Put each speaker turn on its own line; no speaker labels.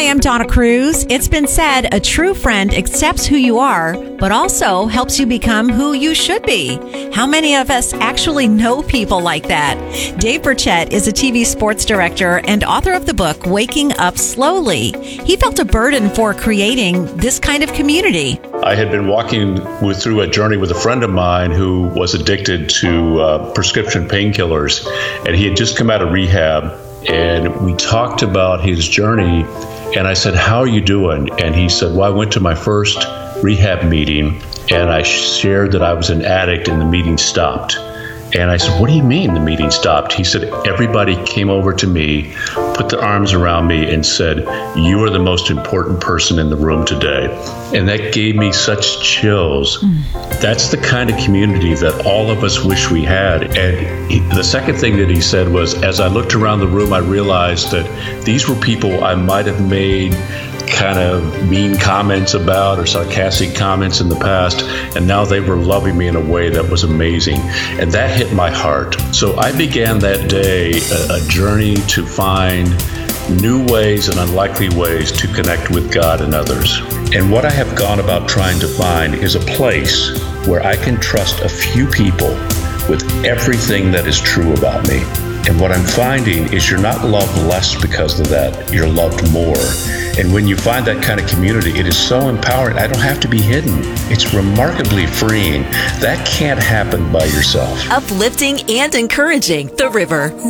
Hi, I'm Donna Cruz. It's been said a true friend accepts who you are, but also helps you become who you should be. How many of us actually know people like that? Dave Burchett is a TV sports director and author of the book, Waking Up Slowly. He felt a burden for creating this kind of community.
I had been walking through a journey with a friend of mine who was addicted to prescription painkillers, and he had just come out of rehab. And we talked about his journey, and I said, "How are you doing?" And he said, "Well, I went to my first rehab meeting, and I shared that I was an addict, and the meeting stopped." And I said, "What do you mean the meeting stopped?" He said, "Everybody came over to me, put their arms around me, and said, 'You are the most important person in the room today.'" And that gave me such chills. That's the kind of community that all of us wish we had. And the second thing that he said was, as I looked around the room, I realized that these were people I might have made kind of mean comments about or sarcastic comments in the past, and now they were loving me in a way that was amazing. And that hit my heart. So I began that day a journey to find new ways and unlikely ways to connect with God and others. And what I have gone about trying to find is a place where I can trust a few people with everything that is true about me. And what I'm finding is you're not loved less because of that. You're loved more. And when you find that kind of community, it is so empowering. I don't have to be hidden. It's remarkably freeing. That can't happen by yourself.
Uplifting and encouraging. The River.